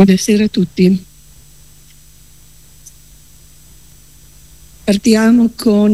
Buonasera a tutti. Partiamo con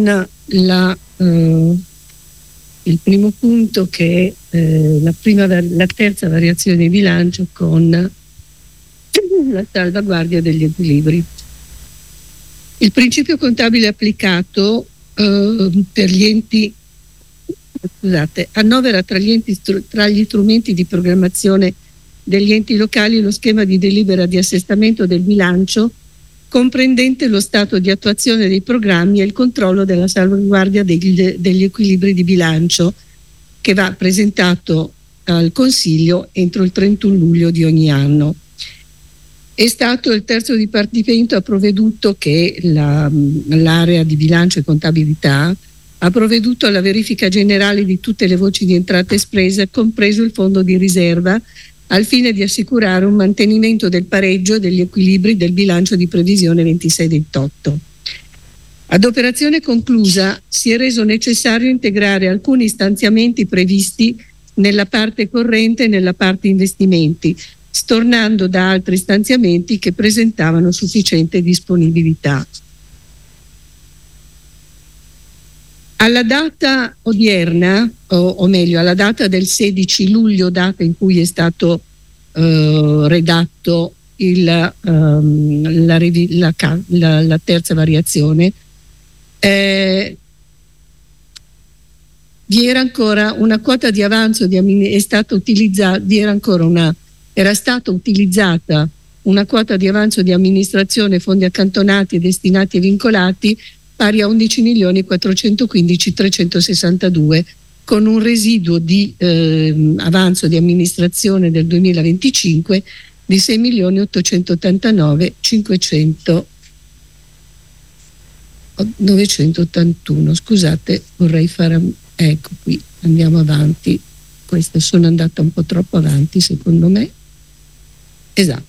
il primo punto, che è la terza variazione di bilancio con la salvaguardia degli equilibri. Il principio contabile applicato per gli enti, annovera tra gli strumenti di programmazione degli enti locali lo schema di delibera di assestamento del bilancio comprendente lo stato di attuazione dei programmi e il controllo della salvaguardia degli equilibri di bilancio, che va presentato al Consiglio entro il 31 luglio di ogni anno. È stato il terzo dipartimento ha provveduto che l'area di bilancio e contabilità ha provveduto alla verifica generale di tutte le voci di entrata e spesa, compreso il fondo di riserva, al fine di assicurare un mantenimento del pareggio degli equilibri del bilancio di previsione 26-28. Ad operazione conclusa si è reso necessario integrare alcuni stanziamenti previsti nella parte corrente e nella parte investimenti, stornando da altri stanziamenti che presentavano sufficiente disponibilità. Alla data odierna, o meglio alla data del 16 luglio, data in cui è stato redatto la terza variazione, vi era ancora una quota di avanzo era stata utilizzata una quota di avanzo di amministrazione, fondi accantonati e destinati e vincolati pari a 11.415.362, con un residuo di avanzo di amministrazione del 2025 di 6.889.981. Scusate, vorrei fare... Ecco qui, andiamo avanti. Questa sono andata un po' troppo avanti, secondo me. Esatto.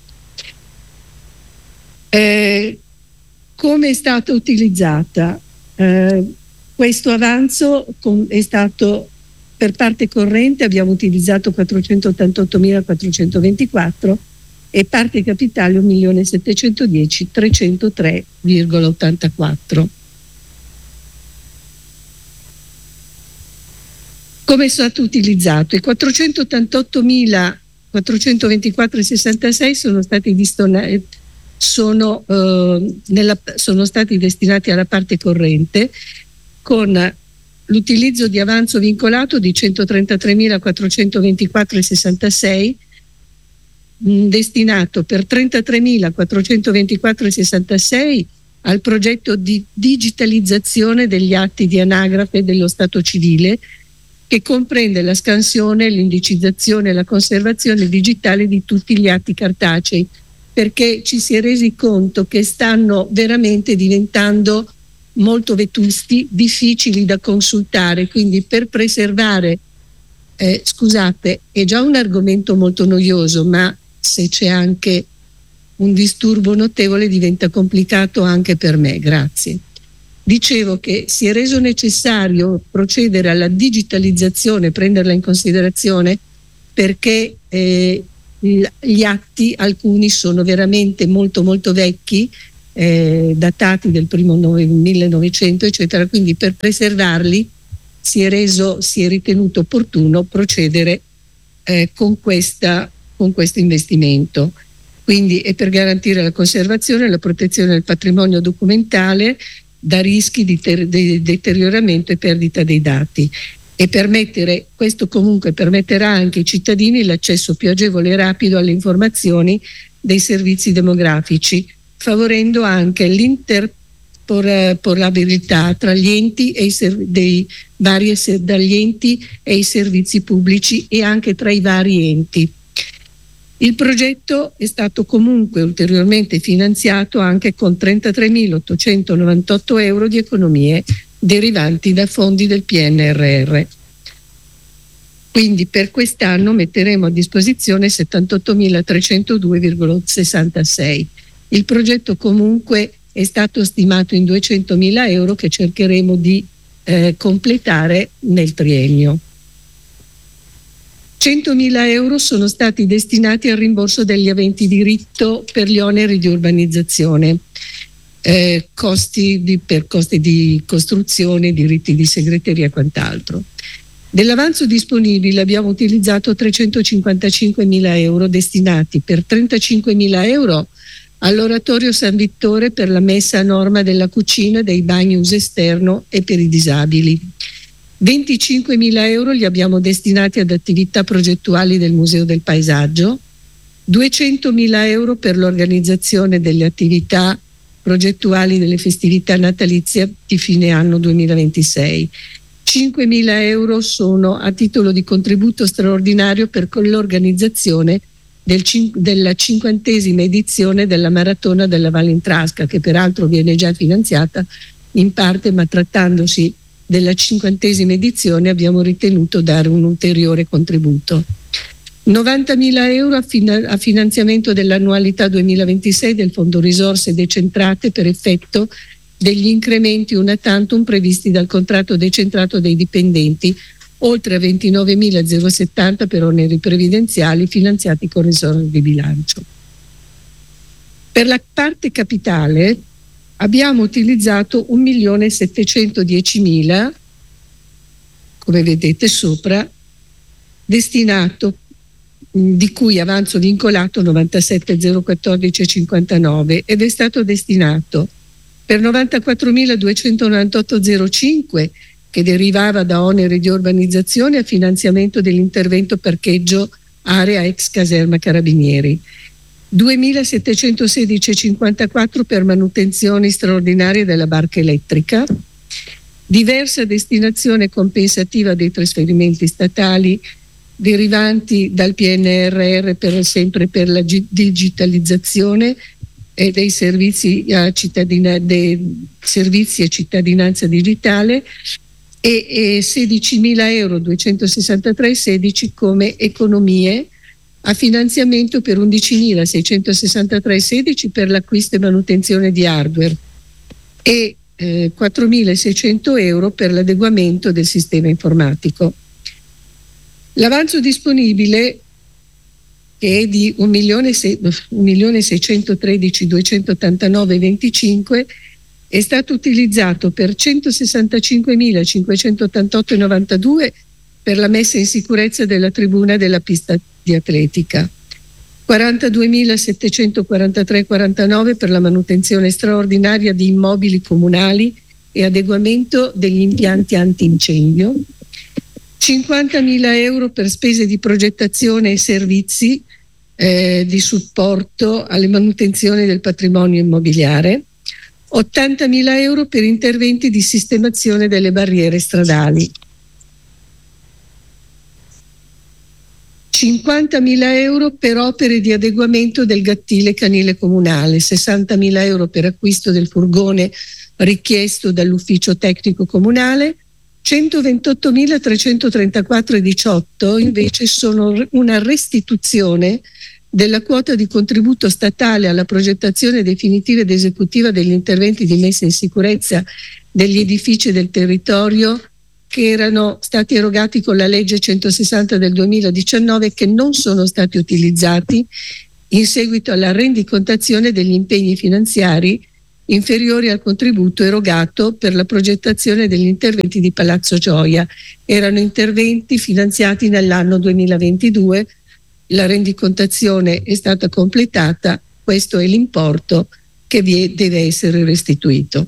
Come è stata utilizzata? Questo avanzo è stato, per parte corrente abbiamo utilizzato 488.424 e parte capitale 1.710.303,84. Come è stato utilizzato? I 488.424,66 sono stati destinati alla parte corrente, con l'utilizzo di avanzo vincolato di 133.424,66, destinato per 33.424,66 al progetto di digitalizzazione degli atti di anagrafe dello Stato civile, che comprende la scansione, l'indicizzazione e la conservazione digitale di tutti gli atti cartacei, perché ci si è resi conto che stanno veramente diventando molto vetusti, difficili da consultare, quindi per preservare, scusate, è già un argomento molto noioso, ma se c'è anche un disturbo notevole diventa complicato anche per me. Grazie. Dicevo che si è reso necessario procedere alla digitalizzazione, prenderla in considerazione, perché gli atti, alcuni sono veramente molto molto vecchi, datati del primo 1900 eccetera, quindi per preservarli si è ritenuto opportuno procedere con questo investimento. Quindi è per garantire la conservazione e la protezione del patrimonio documentale da rischi di deterioramento e perdita dei dati, e questo comunque permetterà anche ai cittadini l'accesso più agevole e rapido alle informazioni dei servizi demografici, favorendo anche l'interpolabilità tra gli enti dagli enti e i servizi pubblici e anche tra i vari enti. Il progetto è stato comunque ulteriormente finanziato anche con 33.898 euro di economie derivanti da fondi del PNRR. Quindi per quest'anno metteremo a disposizione 78.302,66. Il progetto comunque è stato stimato in 200.000 euro che cercheremo di completare nel triennio. 100.000 euro sono stati destinati al rimborso degli aventi diritto per gli oneri di urbanizzazione, costi di costruzione, diritti di segreteria e quant'altro. Dell'avanzo disponibile abbiamo utilizzato 355.000 euro destinati per 35.000 euro all'Oratorio San Vittore per la messa a norma della cucina, dei bagni uso esterno e per i disabili. 25.000 euro li abbiamo destinati ad attività progettuali del Museo del Paesaggio, 200.000 euro per l'organizzazione delle attività progettuali delle festività natalizie di fine anno 2026. 5.000 euro sono a titolo di contributo straordinario per l'organizzazione della 50ª edizione della Maratona della Valle Intrasca, che peraltro viene già finanziata in parte, ma trattandosi della 50ª edizione abbiamo ritenuto dare un ulteriore contributo. 90.000 euro a finanziamento dell'annualità 2026 del Fondo Risorse Decentrate per effetto degli incrementi una tantum previsti dal contratto decentrato dei dipendenti, oltre a 29.070 per oneri previdenziali finanziati con risorse di bilancio. Per la parte capitale abbiamo utilizzato 1.710.000, come vedete sopra, destinato, di cui avanzo vincolato 97.014,59 ed è stato destinato per 94.298,05 che derivava da oneri di urbanizzazione a finanziamento dell'intervento parcheggio area ex caserma Carabinieri, 2.716,54 per manutenzioni straordinarie della barca elettrica, diversa destinazione compensativa dei trasferimenti statali derivanti dal PNRR sempre per la digitalizzazione e dei servizi dei servizi e cittadinanza digitale e 16.000 euro 263,16 come economie a finanziamento per 11.663,16 per l'acquisto e manutenzione di hardware e 4.600 euro per l'adeguamento del sistema informatico. L'avanzo disponibile, che è di 1.613.289,25, è stato utilizzato per 165.588,92 per la messa in sicurezza della tribuna della pista di atletica, 42.743,49 per la manutenzione straordinaria di immobili comunali e adeguamento degli impianti antincendio, 50.000 euro per spese di progettazione e servizi di supporto alle manutenzioni del patrimonio immobiliare, 80.000 euro per interventi di sistemazione delle barriere stradali, 50.000 euro per opere di adeguamento del gattile canile comunale, 60.000 euro per acquisto del furgone richiesto dall'ufficio tecnico comunale, 128.334,18 invece sono una restituzione della quota di contributo statale alla progettazione definitiva ed esecutiva degli interventi di messa in sicurezza degli edifici del territorio che erano stati erogati con la legge 160 del 2019 e che non sono stati utilizzati in seguito alla rendicontazione degli impegni finanziari inferiori al contributo erogato per la progettazione degli interventi di Palazzo Gioia. Erano interventi finanziati nell'anno 2022, la rendicontazione è stata completata, questo è l'importo che deve essere restituito.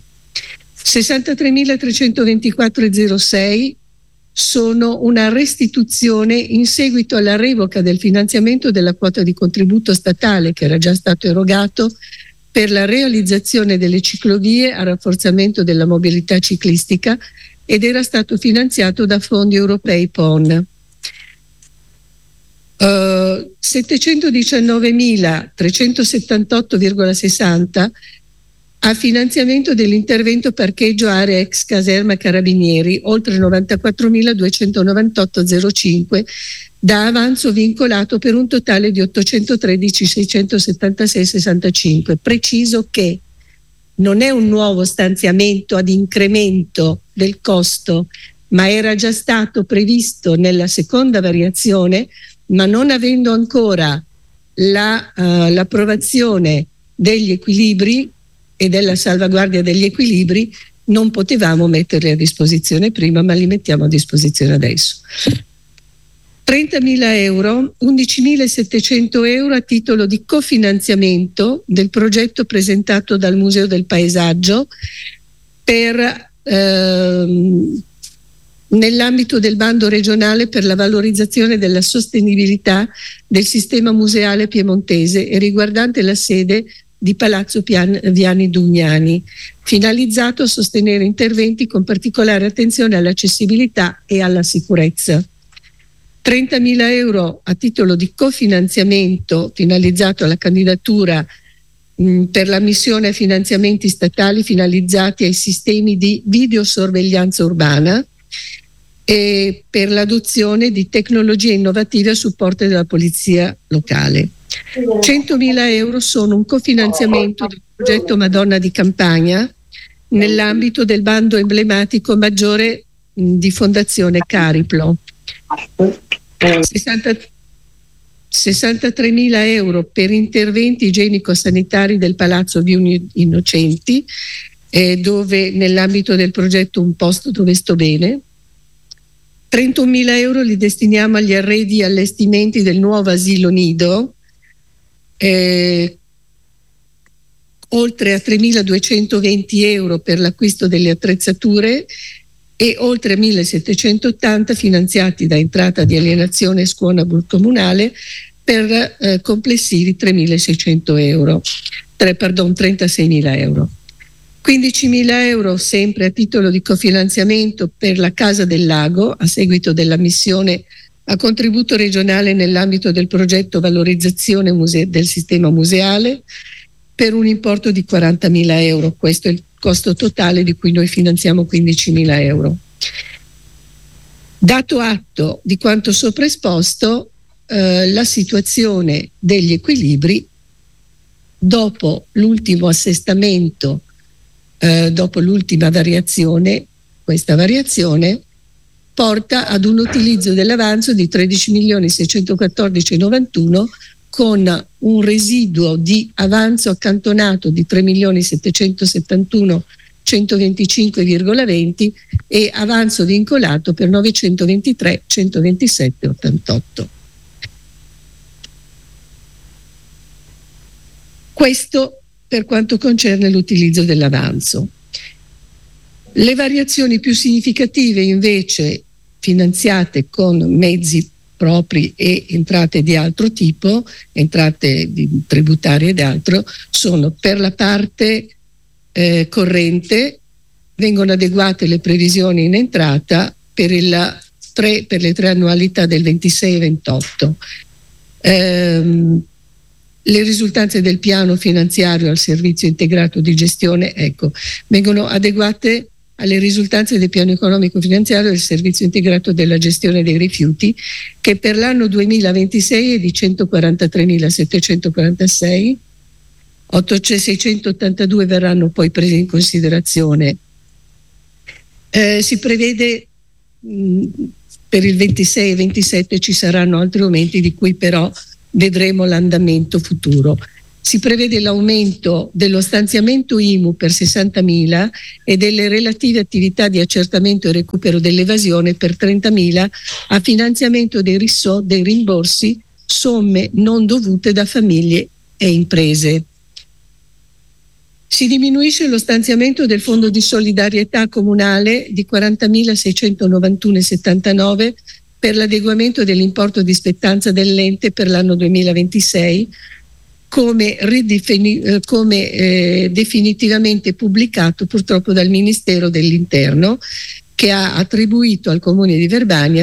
63.324,06 sono una restituzione in seguito alla revoca del finanziamento della quota di contributo statale che era già stato erogato per la realizzazione delle ciclovie a rafforzamento della mobilità ciclistica ed era stato finanziato da fondi europei PON. 719.378,60 a finanziamento dell'intervento parcheggio area ex caserma Carabinieri, oltre 94.298,05 da avanzo vincolato per un totale di 813.676,65. Preciso che non è un nuovo stanziamento ad incremento del costo, ma era già stato previsto nella seconda variazione, ma non avendo ancora l'approvazione degli equilibri e della salvaguardia degli equilibri, non potevamo metterli a disposizione prima, ma li mettiamo a disposizione adesso. 30.000 euro, 11.700 euro a titolo di cofinanziamento del progetto presentato dal Museo del Paesaggio nell'ambito del bando regionale per la valorizzazione della sostenibilità del sistema museale piemontese e riguardante la sede di Palazzo Viani Dugnani, finalizzato a sostenere interventi con particolare attenzione all'accessibilità e alla sicurezza. 30.000 euro a titolo di cofinanziamento finalizzato alla candidatura per la missione a finanziamenti statali finalizzati ai sistemi di videosorveglianza urbana e per l'adozione di tecnologie innovative a supporto della polizia locale. 100.000 euro sono un cofinanziamento del progetto Madonna di Campagna nell'ambito del bando emblematico maggiore di Fondazione Cariplo. 63.000 euro per interventi igienico-sanitari del Palazzo Viuni Innocenti, dove nell'ambito del progetto Un posto dove sto bene. 31.000 euro li destiniamo agli arredi e allestimenti del nuovo asilo nido, oltre a 3.220 euro per l'acquisto delle attrezzature e oltre a 1.780 finanziati da entrata di alienazione e scuola comunale per complessivi 3.600 euro, 36.000 euro. 15.000 euro sempre a titolo di cofinanziamento per la Casa del Lago a seguito della missione a contributo regionale nell'ambito del progetto Valorizzazione del sistema museale per un importo di 40.000 euro. Questo è il costo totale di cui noi finanziamo 15.000 euro. Dato atto di quanto sopra esposto, la situazione degli equilibri dopo l'ultimo assestamento, dopo l'ultima variazione, questa variazione porta ad un utilizzo dell'avanzo di 13.614.91 con un residuo di avanzo accantonato di 3.771.125,20 e avanzo vincolato per 923.127,88. Questo per quanto concerne l'utilizzo dell'avanzo. Le variazioni più significative invece finanziate con mezzi propri e entrate di altro tipo, entrate tributarie ed altro, sono per la parte corrente, vengono adeguate le previsioni in entrata per le tre annualità del 26 e 28. Le risultanze del piano finanziario al servizio integrato di gestione, vengono adeguate alle risultanze del piano economico finanziario del servizio integrato della gestione dei rifiuti, che per l'anno 2026 è di 143.746, 682 verranno poi presi in considerazione. Si prevede per il 26 e 27 ci saranno altri aumenti di cui però vedremo l'andamento futuro. Si prevede l'aumento dello stanziamento IMU per 60.000 e delle relative attività di accertamento e recupero dell'evasione per 30.000 a finanziamento dei rimborsi somme non dovute da famiglie e imprese. Si diminuisce lo stanziamento del Fondo di solidarietà comunale di 40.691,79 per l'adeguamento dell'importo di spettanza dell'ente per l'anno 2026, come definitivamente pubblicato purtroppo dal Ministero dell'Interno, che ha attribuito al Comune di Verbania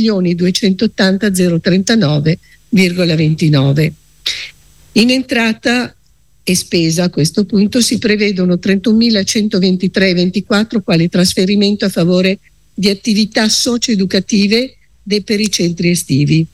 3.280.039,29. In entrata e spesa a questo punto si prevedono 31.123,24 quali trasferimento a favore di attività socio-educative per i centri estivi.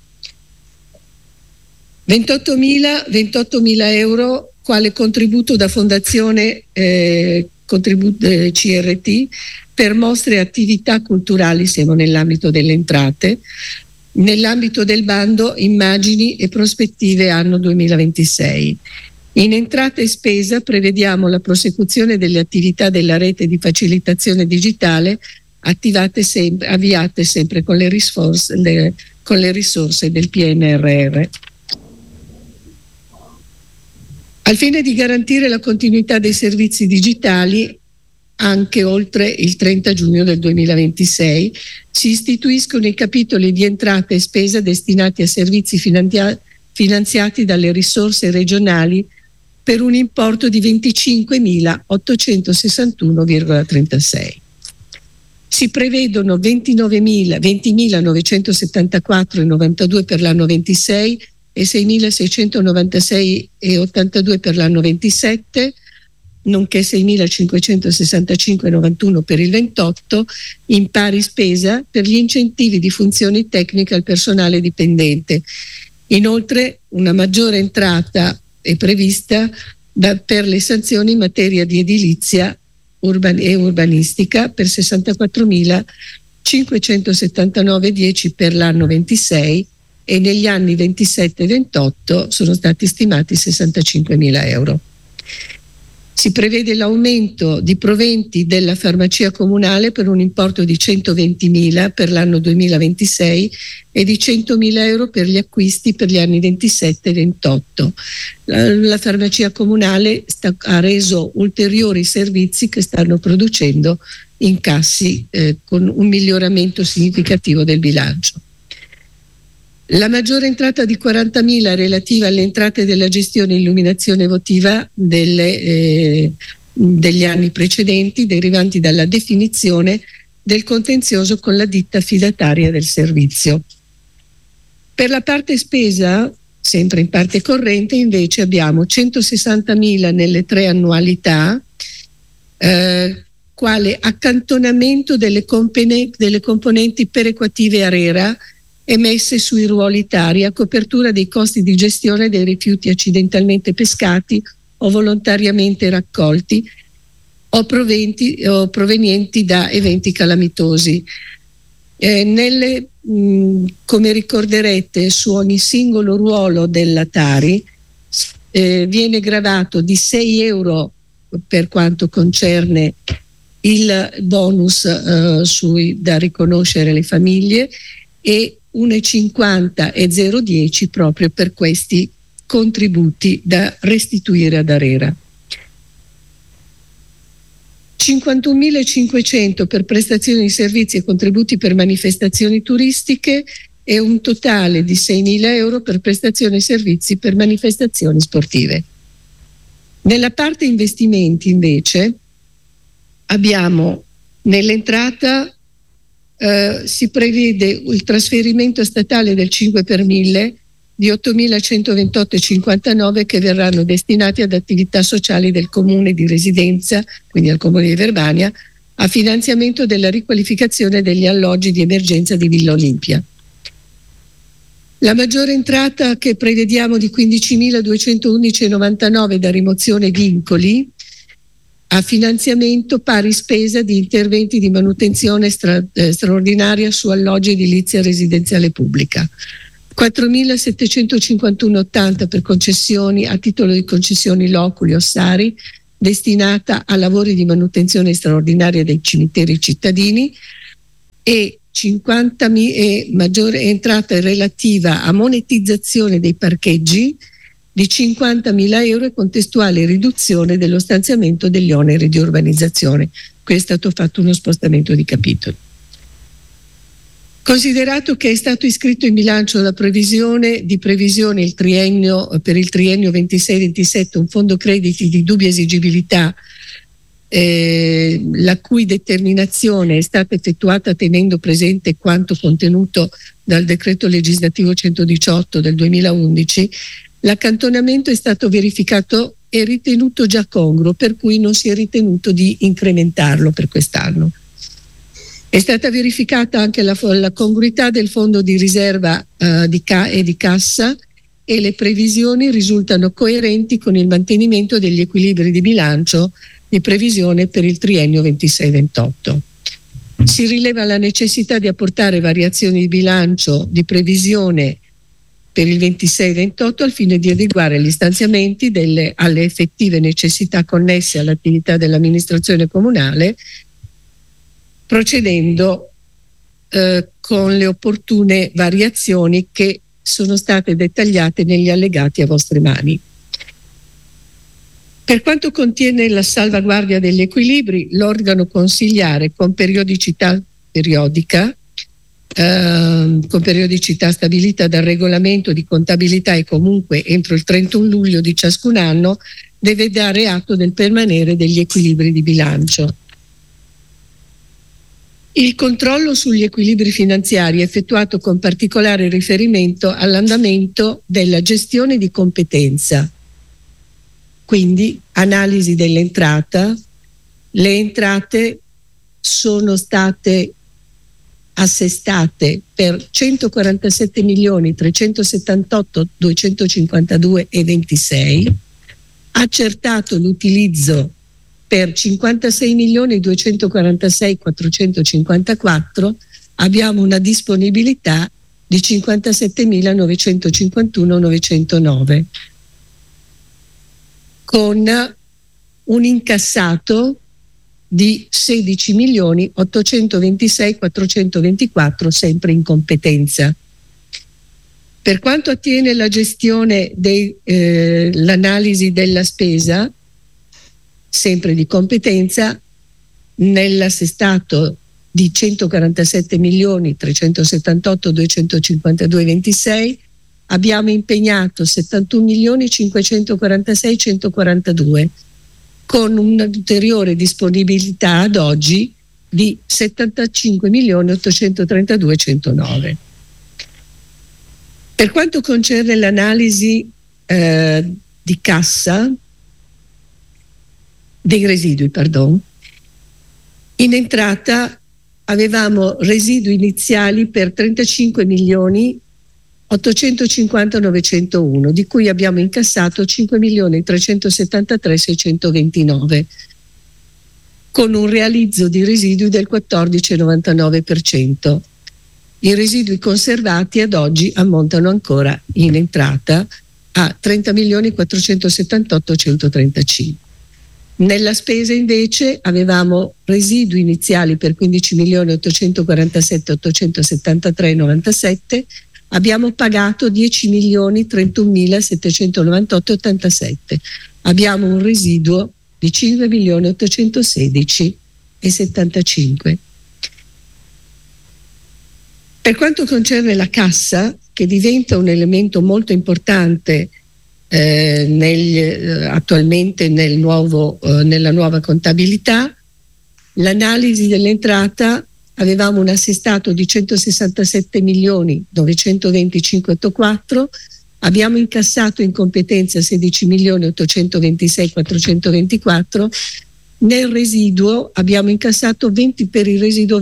28.000 euro quale contributo da Fondazione CRT, per mostre e attività culturali, siamo nell'ambito delle entrate. Nell'ambito del bando immagini e prospettive anno 2026. In entrata e spesa prevediamo la prosecuzione delle attività della rete di facilitazione digitale avviate sempre con le risorse del PNRR. Al fine di garantire la continuità dei servizi digitali, anche oltre il 30 giugno del 2026, si istituiscono i capitoli di entrata e spesa destinati a servizi finanziati dalle risorse regionali per un importo di 25.861,36. Si prevedono 20.974,92 per l'anno 26 e 6.696,82 per l'anno 27, nonché 6.565,91 per il 28, in pari spesa per gli incentivi di funzioni tecniche al personale dipendente. Inoltre una maggiore entrata è prevista per le sanzioni in materia di edilizia e urbanistica per 64.579,10 per l'anno 26 e negli anni 27 e 28 sono stati stimati 65.000 euro. Si prevede l'aumento di proventi della farmacia comunale per un importo di 120.000 per l'anno 2026 e di 100.000 euro per gli acquisti per gli anni 27 e 28. La farmacia comunale ha reso ulteriori servizi che stanno producendo incassi con un miglioramento significativo del bilancio. La maggiore entrata di 40.000 relativa alle entrate della gestione illuminazione votiva degli anni precedenti, derivanti dalla definizione del contenzioso con la ditta affidataria del servizio. Per la parte spesa, sempre in parte corrente, invece abbiamo 160.000 nelle 3 annualità, quale accantonamento delle componenti perequative ARERA emesse sui ruoli tari a copertura dei costi di gestione dei rifiuti accidentalmente pescati o volontariamente raccolti o provenienti da eventi calamitosi. Come ricorderete, su ogni singolo ruolo della Tari viene gravato di 6 euro per quanto concerne il bonus da riconoscere alle famiglie e 1,50 e 0,10 proprio per questi contributi da restituire ad ARERA. 51.500 per prestazioni di servizi e contributi per manifestazioni turistiche e un totale di 6.000 euro per prestazioni e servizi per manifestazioni sportive. Nella parte investimenti invece abbiamo nell'entrata si prevede il trasferimento statale del 5 per 1000 di 8.128,59 che verranno destinati ad attività sociali del comune di residenza, quindi al comune di Verbania, a finanziamento della riqualificazione degli alloggi di emergenza di Villa Olimpia. La maggiore entrata che prevediamo di 15.211,99 da rimozione vincoli a finanziamento pari spesa di interventi di manutenzione straordinaria su alloggi edilizia residenziale pubblica. 4.751,80 per concessioni a titolo di concessioni loculi o SARI destinata a lavori di manutenzione straordinaria dei cimiteri cittadini e 50.000 e maggiore entrata relativa a monetizzazione dei parcheggi di 50.000 euro e contestuale riduzione dello stanziamento degli oneri di urbanizzazione. Qui è stato fatto uno spostamento di capitoli. Considerato che è stato iscritto in bilancio la previsione per il triennio 26-27 un fondo crediti di dubbia esigibilità, la cui determinazione è stata effettuata tenendo presente quanto contenuto dal decreto legislativo 118 del 2011, l'accantonamento è stato verificato e ritenuto già congruo, per cui non si è ritenuto di incrementarlo per quest'anno. È stata verificata anche la congruità del fondo di riserva e di cassa e le previsioni risultano coerenti con il mantenimento degli equilibri di bilancio di previsione per il triennio 26-28. Si rileva la necessità di apportare variazioni di bilancio di previsione per il 26-28 al fine di adeguare gli stanziamenti alle effettive necessità connesse all'attività dell'amministrazione comunale, procedendo con le opportune variazioni che sono state dettagliate negli allegati a vostre mani. Per quanto contiene la salvaguardia degli equilibri, l'organo consigliare con periodicità stabilita dal regolamento di contabilità e comunque entro il 31 luglio di ciascun anno deve dare atto del permanere degli equilibri di bilancio. Il controllo sugli equilibri finanziari è effettuato con particolare riferimento all'andamento della gestione di competenza. Quindi analisi dell'entrata, le entrate sono state assestate per 147.378.252,26, accertato l'utilizzo per 56.246.454, abbiamo una disponibilità di 57.951.909, con un incassato di 16.826.424, sempre in competenza. Per quanto attiene la gestione l'analisi della spesa, sempre di competenza, nell'assestato di 147.378.252,26 abbiamo impegnato 71.546.142, con un'ulteriore disponibilità ad oggi di 75.832.109. Per quanto concerne l'analisi di cassa, dei residui, in entrata avevamo residui iniziali per 35.850.901, di cui abbiamo incassato 5.373.629, con un realizzo di residui del 14,99%. I residui conservati ad oggi ammontano ancora in entrata a 30.478.135. Nella spesa invece avevamo residui iniziali per 15.847.873,97, abbiamo pagato 10.031.798,87, abbiamo un residuo di 5.816,75. Per quanto concerne la cassa, che diventa un elemento molto importante attualmente nella nuova contabilità, l'analisi dell'entrata, avevamo un assestato di 167.925.804, abbiamo incassato in competenza 16.826.424, nel residuo abbiamo incassato per il residuo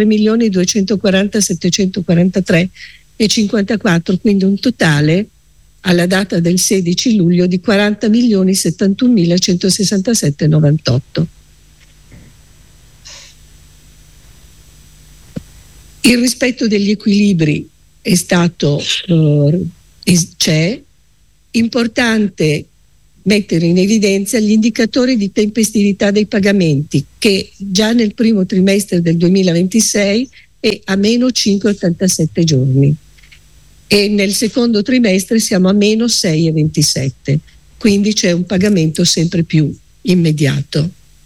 23.240.743,54, quindi un totale alla data del 16 luglio di 40.071.167,98. Il rispetto degli equilibri è stato c'è. Importante mettere in evidenza gli indicatori di tempestività dei pagamenti, che già nel primo trimestre del 2026 è a meno 5,87 giorni e nel secondo trimestre siamo a meno 6,27, quindi c'è un pagamento sempre più immediato.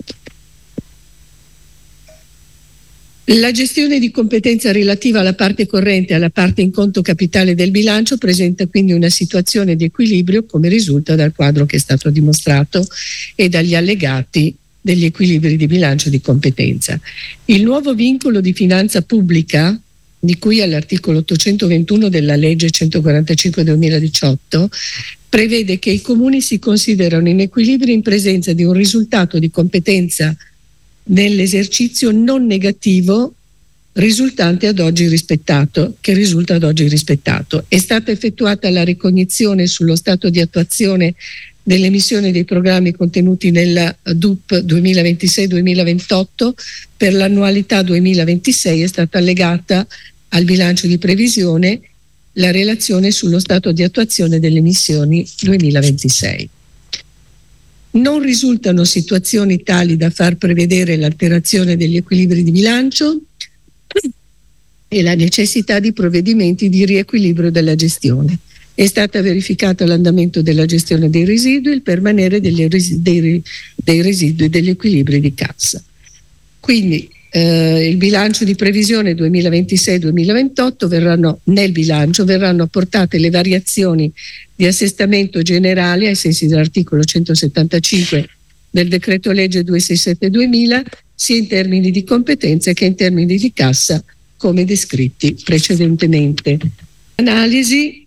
La gestione di competenza relativa alla parte corrente e alla parte in conto capitale del bilancio presenta quindi una situazione di equilibrio, come risulta dal quadro che è stato dimostrato e dagli allegati degli equilibri di bilancio di competenza. Il nuovo vincolo di finanza pubblica, di cui all'articolo 821 della legge 145/2018, prevede che i comuni si considerano in equilibrio in presenza di un risultato di competenza nell'esercizio non negativo risulta ad oggi rispettato. È stata effettuata la ricognizione sullo stato di attuazione delle emissioni dei programmi contenuti nella DUP 2026-2028 per l'annualità 2026 è stata allegata al bilancio di previsione la relazione sullo stato di attuazione delle emissioni 2026. Non risultano situazioni tali da far prevedere l'alterazione degli equilibri di bilancio e la necessità di provvedimenti di riequilibrio della gestione. È stata verificata l'andamento della gestione dei residui e il permanere dei residui e degli equilibri di cassa. Quindi il bilancio di previsione 2026-2028 nel bilancio verranno apportate le variazioni di assestamento generale ai sensi dell'articolo 175 del decreto legge 267/2000 sia in termini di competenze che in termini di cassa come descritti precedentemente. Analisi.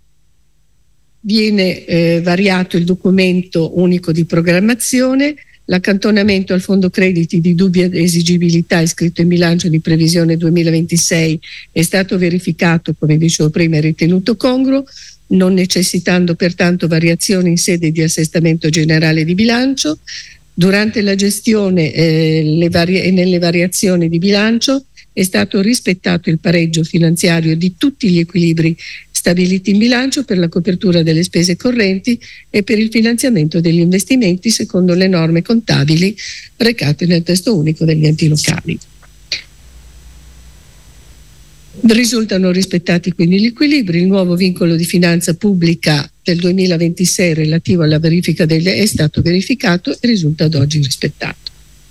Viene variato il documento unico di programmazione, l'accantonamento al fondo crediti di dubbia esigibilità iscritto in bilancio di previsione 2026 è stato verificato, come dicevo prima, e ritenuto congruo, non necessitando pertanto variazioni in sede di assestamento generale di bilancio. Durante la gestione e nelle variazioni di bilancio è stato rispettato il pareggio finanziario di tutti gli equilibri stabiliti in bilancio per la copertura delle spese correnti e per il finanziamento degli investimenti secondo le norme contabili recate nel testo unico degli enti locali. Risultano rispettati quindi gli equilibri. Il nuovo vincolo di finanza pubblica del 2026 relativo alla verifica è stato verificato e risulta ad oggi rispettato.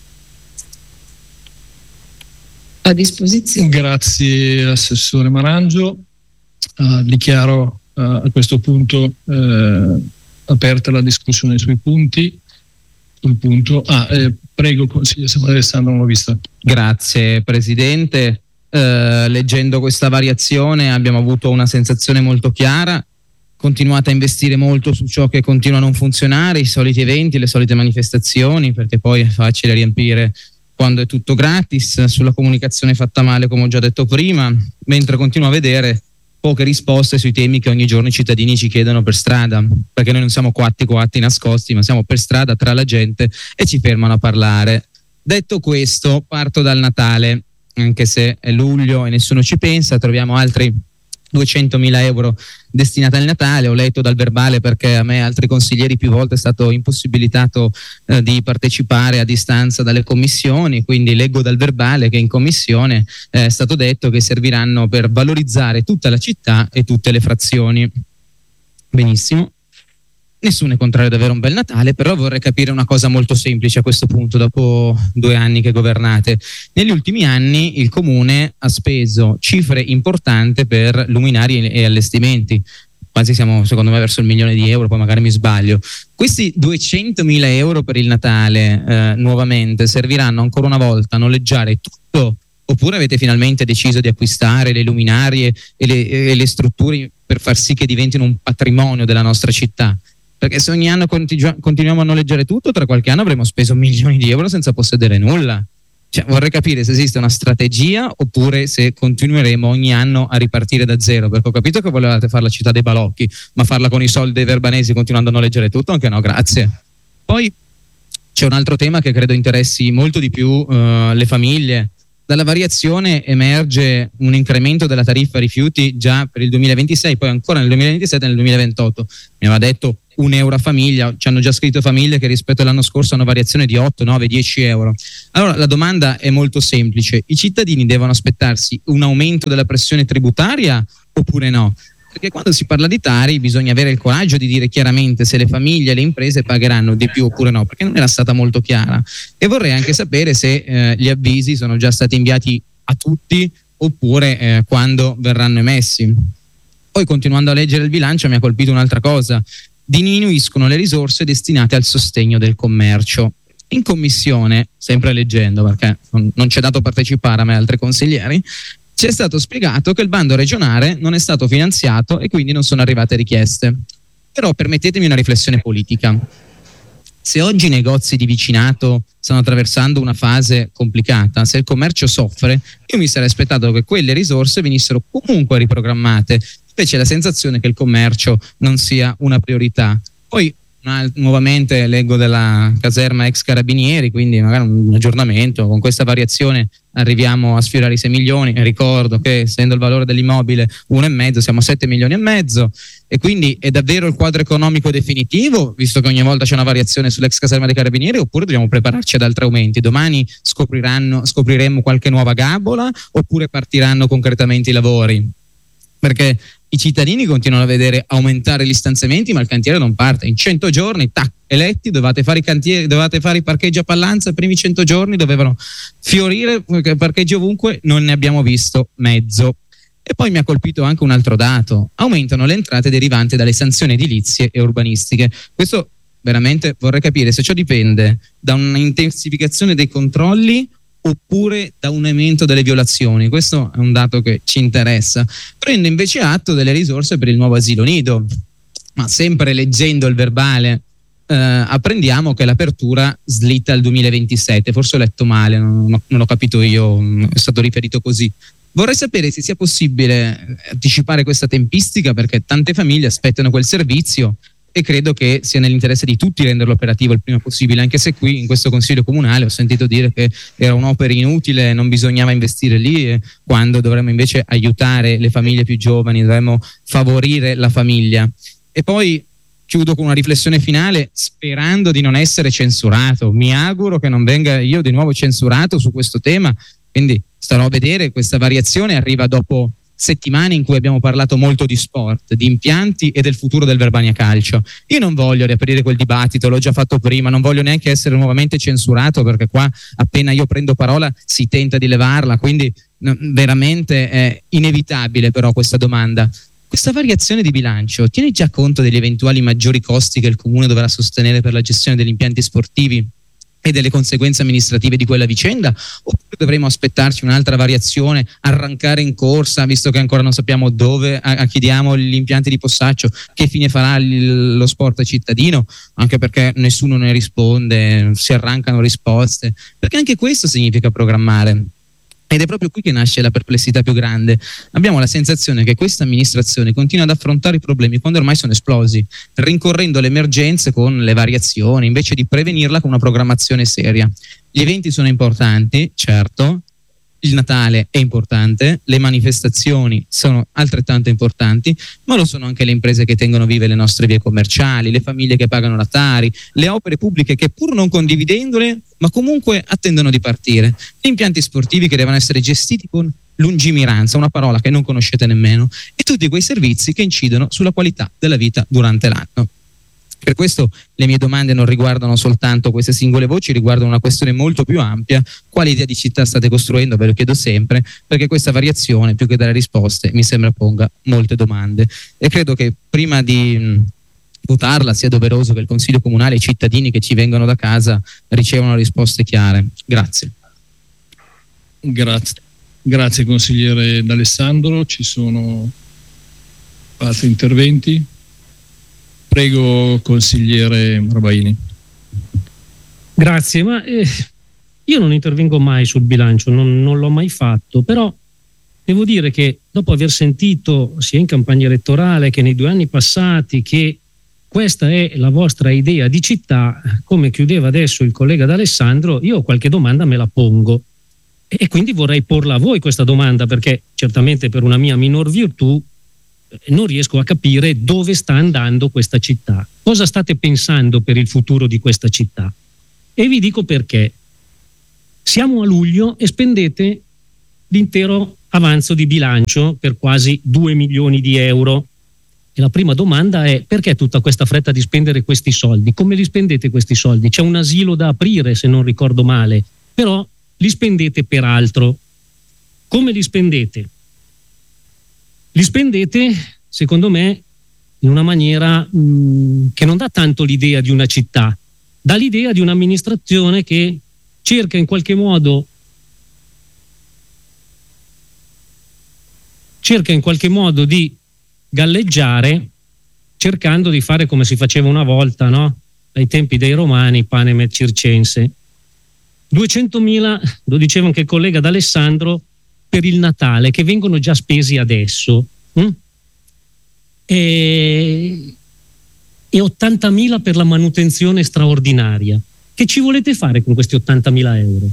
A disposizione. Grazie Assessore Marangio. Dichiaro a questo punto aperta la discussione sui punti. Sul punto. Prego, consigliere Alessandro, non l'ho vista. Grazie Presidente. Leggendo questa variazione abbiamo avuto una sensazione molto chiara. Continuate a investire molto su ciò che continua a non funzionare, i soliti eventi, le solite manifestazioni, perché poi è facile riempire quando è tutto gratis, sulla comunicazione fatta male come ho già detto prima, mentre continuo a vedere poche risposte sui temi che ogni giorno i cittadini ci chiedono per strada, perché noi non siamo quatti nascosti, ma siamo per strada tra la gente e ci fermano a parlare. Detto questo, parto dal Natale, anche se è luglio e nessuno ci pensa, troviamo altri 200.000 euro destinati al Natale. Ho letto dal verbale, perché a me altri consiglieri più volte è stato impossibilitato di partecipare a distanza dalle commissioni, quindi leggo dal verbale che in commissione è stato detto che serviranno per valorizzare tutta la città e tutte le frazioni. Benissimo. Nessuno è contrario ad avere un bel Natale, però vorrei capire una cosa molto semplice a questo punto, dopo 2 anni che governate. Negli ultimi anni il Comune ha speso cifre importanti per luminari e allestimenti, quasi siamo secondo me verso il 1 milione di euro, poi magari mi sbaglio. Questi 200.000 euro per il Natale nuovamente serviranno ancora una volta a noleggiare tutto, oppure avete finalmente deciso di acquistare le luminarie e le strutture per far sì che diventino un patrimonio della nostra città? Perché se ogni anno continuiamo a noleggiare tutto, tra qualche anno avremo speso milioni di euro senza possedere nulla. Cioè, vorrei capire se esiste una strategia oppure se continueremo ogni anno a ripartire da zero, perché ho capito che volevate fare la città dei balocchi, ma farla con i soldi dei verbanesi continuando a noleggiare tutto, anche no, grazie. Poi c'è un altro tema che credo interessi molto di più le famiglie. Dalla variazione emerge un incremento della tariffa rifiuti già per il 2026, poi ancora nel 2027 e nel 2028. Mi aveva detto 1 euro a famiglia, ci hanno già scritto famiglie che rispetto all'anno scorso hanno variazione di 8, 9, 10 euro. Allora la domanda è molto semplice: i cittadini devono aspettarsi un aumento della pressione tributaria oppure no? Perché quando si parla di Tari bisogna avere il coraggio di dire chiaramente se le famiglie e le imprese pagheranno di più oppure no, perché non era stata molto chiara. E vorrei anche sapere se gli avvisi sono già stati inviati a tutti oppure quando verranno emessi. Poi, continuando a leggere il bilancio, mi ha colpito un'altra cosa: diminuiscono le risorse destinate al sostegno del commercio. In commissione, sempre leggendo, perché non c'è dato partecipare a me e altri consiglieri, ci è stato spiegato che il bando regionale non è stato finanziato e quindi non sono arrivate richieste. Però permettetemi una riflessione politica. Se oggi i negozi di vicinato stanno attraversando una fase complicata, se il commercio soffre, io mi sarei aspettato che quelle risorse venissero comunque riprogrammate. Invece la sensazione che il commercio non sia una priorità. Poi nuovamente leggo della caserma ex Carabinieri, quindi magari un aggiornamento. Con questa variazione arriviamo a sfiorare i 6 milioni. Ricordo che, essendo il valore dell'immobile 1,5, siamo a 7 milioni e mezzo, e quindi è davvero il quadro economico definitivo, visto che ogni volta c'è una variazione sull'ex caserma dei Carabinieri, oppure dobbiamo prepararci ad altri aumenti? Domani scopriremo qualche nuova gabola, oppure partiranno concretamente i lavori? Perché i cittadini continuano a vedere aumentare gli stanziamenti, ma il cantiere non parte. In 100 giorni, tac, eletti, dovevate fare i cantieri, dovevate fare i parcheggi a Pallanza. I primi 100 giorni dovevano fiorire, parcheggi ovunque, non ne abbiamo visto mezzo. E poi mi ha colpito anche un altro dato: aumentano le entrate derivanti dalle sanzioni edilizie e urbanistiche. Questo veramente vorrei capire se ciò dipende da un'intensificazione dei controlli oppure da un aumento delle violazioni. Questo è un dato che ci interessa. Prendo invece atto delle risorse per il nuovo asilo nido, ma sempre leggendo il verbale apprendiamo che l'apertura slitta al 2027. Forse ho letto male, non l'ho capito io, è stato riferito così. Vorrei sapere se sia possibile anticipare questa tempistica, perché tante famiglie aspettano quel servizio e credo che sia nell'interesse di tutti renderlo operativo il prima possibile, anche se qui in questo consiglio comunale ho sentito dire che era un'opera inutile, non bisognava investire lì, quando dovremmo invece aiutare le famiglie più giovani, dovremmo favorire la famiglia. E poi chiudo con una riflessione finale, sperando di non essere censurato. Mi auguro che non venga io di nuovo censurato su questo tema, quindi starò a vedere. Questa variazione arriva dopo settimane in cui abbiamo parlato molto di sport, di impianti e del futuro del Verbania Calcio. Io non voglio riaprire quel dibattito, l'ho già fatto prima, non voglio neanche essere nuovamente censurato, perché qua appena io prendo parola si tenta di levarla, quindi veramente è inevitabile però questa domanda. Questa variazione di bilancio tiene già conto degli eventuali maggiori costi che il Comune dovrà sostenere per la gestione degli impianti sportivi e delle conseguenze amministrative di quella vicenda, oppure dovremo aspettarci un'altra variazione, arrancare in corsa, visto che ancora non sappiamo dove a chi diamo gli impianti di Possaccio, che fine farà lo sport cittadino, anche perché nessuno ne risponde, si arrancano risposte, perché anche questo significa programmare. Ed è proprio qui che nasce la perplessità più grande. Abbiamo la sensazione che questa amministrazione continua ad affrontare i problemi quando ormai sono esplosi, rincorrendo le emergenze con le variazioni, invece di prevenirla con una programmazione seria. Gli eventi sono importanti, certo, il Natale è importante, le manifestazioni sono altrettanto importanti, ma lo sono anche le imprese che tengono vive le nostre vie commerciali, le famiglie che pagano la Tari, le opere pubbliche che, pur non condividendole, ma comunque attendono di partire, gli impianti sportivi che devono essere gestiti con lungimiranza, una parola che non conoscete nemmeno, e tutti quei servizi che incidono sulla qualità della vita durante l'anno. Per questo le mie domande non riguardano soltanto queste singole voci, riguardano una questione molto più ampia: quale idea di città state costruendo? Ve lo chiedo sempre, perché questa variazione, più che dare risposte, mi sembra ponga molte domande, e credo che prima di votarla sia doveroso che il Consiglio Comunale e i cittadini che ci vengono da casa ricevano risposte chiare. Grazie. Grazie consigliere D'Alessandro. Ci sono altri interventi? Prego, consigliere Rabaini. Grazie, ma io non intervengo mai sul bilancio, non l'ho mai fatto, però devo dire che dopo aver sentito sia in campagna elettorale che nei 2 anni passati che questa è la vostra idea di città, come chiudeva adesso il collega D'Alessandro, io qualche domanda me la pongo e quindi vorrei porla a voi questa domanda, perché certamente per una mia minor virtù non riesco a capire dove sta andando questa città, cosa state pensando per il futuro di questa città. E vi dico perché. Siamo a luglio e spendete l'intero avanzo di bilancio per quasi 2 milioni di euro. E la prima domanda è: perché tutta questa fretta di spendere questi soldi? Come li spendete questi soldi? C'è un asilo da aprire, se non ricordo male, però li spendete per altro. Come li spendete? Li spendete, secondo me, in una maniera che non dà tanto l'idea di una città, dà l'idea di un'amministrazione che cerca in qualche modo di galleggiare, cercando di fare come si faceva una volta, no? Ai tempi dei Romani, panem et circense. 200.000, lo diceva anche il collega D'Alessandro, per il Natale, che vengono già spesi adesso. E e 80.000 per la manutenzione straordinaria. Che ci volete fare con questi 80.000 euro?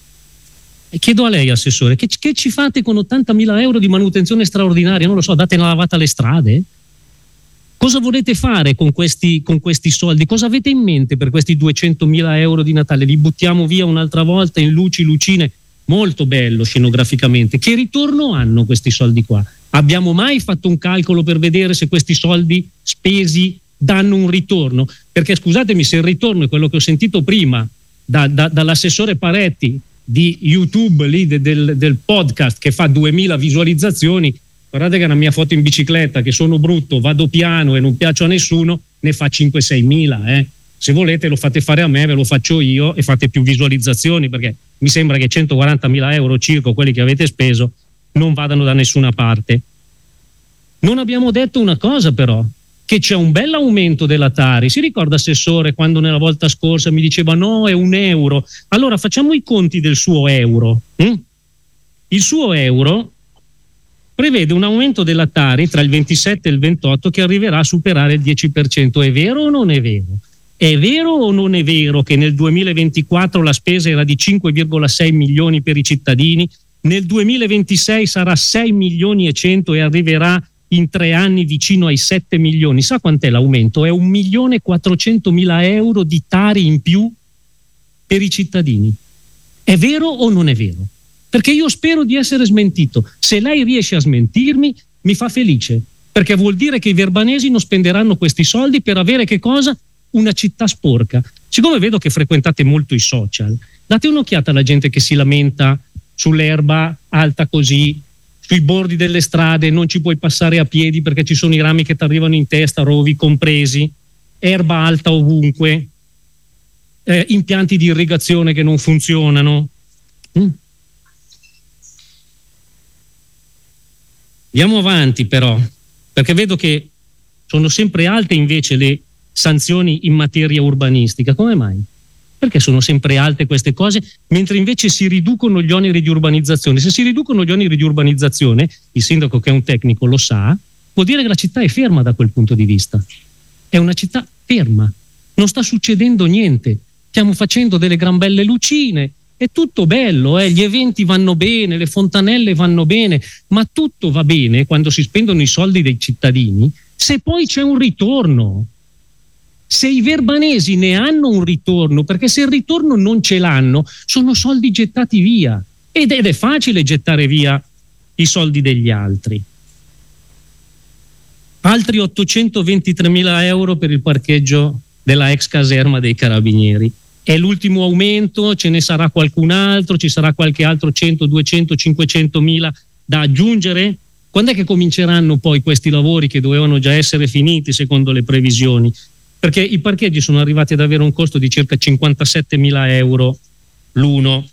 E chiedo a lei, assessore, che ci fate con 80.000 euro di manutenzione straordinaria? Non lo so, date una lavata alle strade? Cosa volete fare con questi soldi? Cosa avete in mente per questi 200.000 euro di Natale? Li buttiamo via un'altra volta in luci, lucine? Molto bello scenograficamente. Che ritorno hanno questi soldi qua? Abbiamo mai fatto un calcolo per vedere se questi soldi spesi danno un ritorno? Perché scusatemi, se il ritorno è quello che ho sentito prima dall'assessore Paretti di YouTube, lì del podcast, che fa 2000 visualizzazioni, guardate che una mia foto in bicicletta, che sono brutto, vado piano e non piaccio a nessuno, ne fa 5-6 mila. Se volete lo fate fare a me, ve lo faccio io e fate più visualizzazioni, perché mi sembra che 140.000 euro circa, quelli che avete speso, non vadano da nessuna parte. Non abbiamo detto una cosa però, che c'è un bel aumento della Tari. Si ricorda, assessore, quando nella volta scorsa mi diceva no, è €1? Allora facciamo i conti del suo euro. Il suo euro prevede un aumento della Tari tra il 27 e il 28 che arriverà a superare il 10%. È vero o non è vero? È vero o non è vero che nel 2024 la spesa era di 5,6 milioni per i cittadini, nel 2026 sarà 6 milioni e 100 e arriverà in 3 anni vicino ai 7 milioni? Sa quant'è l'aumento? È 1.400.000 euro di Tari in più per i cittadini. È vero o non è vero? Perché io spero di essere smentito. Se lei riesce a smentirmi, mi fa felice, perché vuol dire che i verbanesi non spenderanno questi soldi per avere che cosa? Una città sporca. Siccome vedo che frequentate molto i social, date un'occhiata alla gente che si lamenta sull'erba alta così, sui bordi delle strade, non ci puoi passare a piedi perché ci sono i rami che ti arrivano in testa, rovi compresi, erba alta ovunque, impianti di irrigazione che non funzionano. Andiamo avanti però, perché vedo che sono sempre alte invece le sanzioni in materia urbanistica. Come mai? Perché sono sempre alte queste cose, mentre invece si riducono gli oneri di urbanizzazione? Se si riducono gli oneri di urbanizzazione, il sindaco che è un tecnico lo sa, vuol dire che la città è ferma da quel punto di vista. È una città ferma, non sta succedendo niente. Stiamo facendo delle gran belle lucine, è tutto bello, gli eventi vanno bene, le fontanelle vanno bene, ma tutto va bene quando si spendono i soldi dei cittadini, se poi c'è un ritorno. Se i verbanesi ne hanno un ritorno, perché se il ritorno non ce l'hanno, sono soldi gettati via. Ed è facile gettare via i soldi degli altri. Altri 823.000 euro per il parcheggio della ex caserma dei Carabinieri. È l'ultimo aumento, ce ne sarà qualcun altro, ci sarà qualche altro 100, 200, 500.000 da aggiungere? Quando è che cominceranno poi questi lavori che dovevano già essere finiti secondo le previsioni? Perché i parcheggi sono arrivati ad avere un costo di circa 57.000 euro l'uno.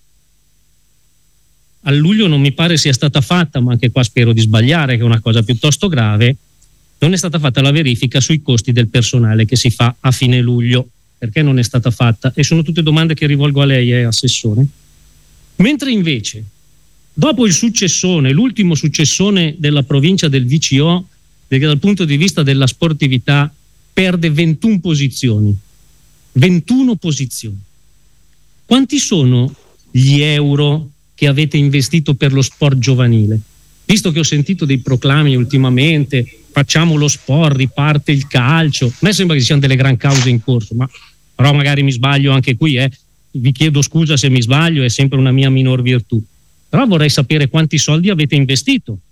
A luglio non mi pare sia stata fatta, ma anche qua spero di sbagliare, che è una cosa piuttosto grave, non è stata fatta la verifica sui costi del personale che si fa a fine luglio. Perché non è stata fatta? E sono tutte domande che rivolgo a lei, assessore. Mentre invece, dopo il successone, l'ultimo successone della provincia del VCO, che dal punto di vista della sportività perde 21 posizioni. 21 posizioni. Quanti sono gli euro che avete investito per lo sport giovanile? Visto che ho sentito dei proclami ultimamente, facciamo lo sport, riparte il calcio, a me sembra che ci siano delle gran cause in corso, ma però magari mi sbaglio anche qui, vi chiedo scusa se mi sbaglio, è sempre una mia minor virtù. Però vorrei sapere quanti soldi avete investito